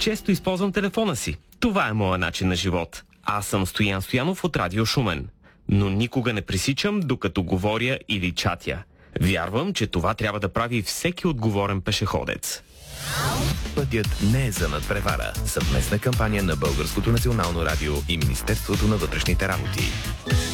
Често използвам телефона си. Това е моят начин на живот. Аз съм Стоян Стоянов от Радио Шумен. Но никога не пресичам, докато говоря или чатя. Вярвам, че това трябва да прави всеки отговорен пешеходец. Пътят не е за надпревара. Съвместна кампания на Българското национално радио и Министерството на вътрешните работи.